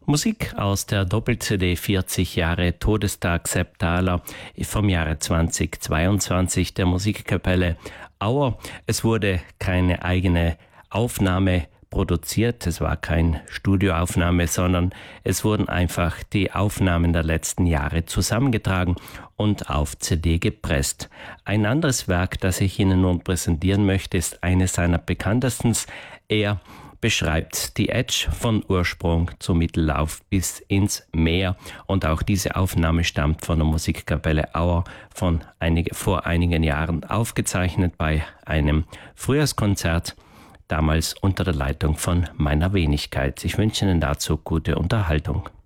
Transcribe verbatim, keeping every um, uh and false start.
Musik aus der Doppel-C D vierzig Jahre Todestag Sepp Thaler vom Jahre zweitausendzweiundzwanzig der Musikkapelle Auer. Es wurde keine eigene Aufnahme produziert, es war keine Studioaufnahme, sondern es wurden einfach die Aufnahmen der letzten Jahre zusammengetragen und auf C D gepresst. Ein anderes Werk, das ich Ihnen nun präsentieren möchte, ist eines seiner bekanntesten. Er beschreibt die Etsch von Ursprung zum Mittellauf bis ins Meer. Und auch diese Aufnahme stammt von der Musikkapelle Auer von einige, vor einigen Jahren aufgezeichnet bei einem Frühjahrskonzert, damals unter der Leitung von meiner Wenigkeit. Ich wünsche Ihnen dazu gute Unterhaltung.